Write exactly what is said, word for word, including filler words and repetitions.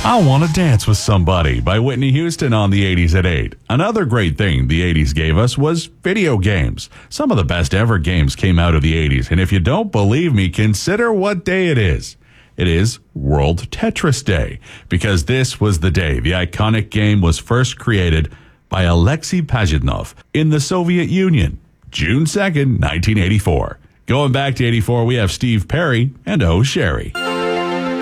I Want to Dance with Somebody by Whitney Houston on the eighties at eight. Another great thing the eighties gave us was video games. Some of the best ever games came out of the eighties, and if you don't believe me, consider what day it is. It is World Tetris Day, because this was the day the iconic game was first created by Alexei Pajitnov in the Soviet Union, June second, nineteen eighty-four. Going back to eighty-four, we have Steve Perry and Oh Sherry.